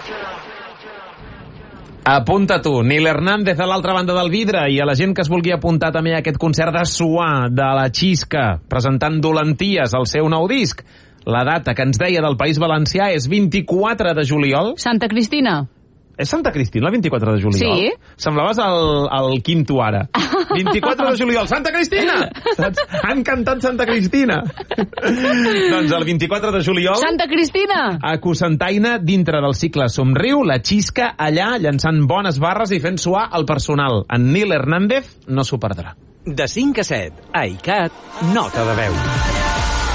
Apunta tu, Nil Hernández a l'altra banda del vidre, i a la gent que es vulgui apuntar també a aquest concert de suar de la Xisca, presentant Dolenties, el seu nou disc. La data que ens deia del País Valencià és 24 de juliol. Santa Cristina. És Santa Cristina el 24 de juliol? Sí. Semblaves el Quinto ara. 24 de juliol, Santa Cristina! Saps? Han cantat Santa Cristina. Doncs el 24 de juliol... Santa Cristina! A Cocentaina, dintre del cicle Somriu, la Xisca allà llançant bones barres i fent suar el personal. En Nil Hernández no s'ho perdrà. De 5 a 7, a ICAT, Nota de Veu.